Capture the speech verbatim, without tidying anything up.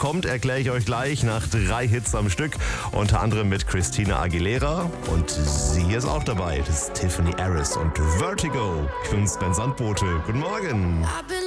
kommt, erkläre ich euch gleich nach drei Hits am Stück. Unter anderem mit Christina Aguilera. Und sie hier ist auch dabei. Das ist Tiffany Harris und Vertigo. Ich bin's, Ben Sandbote. Guten Morgen.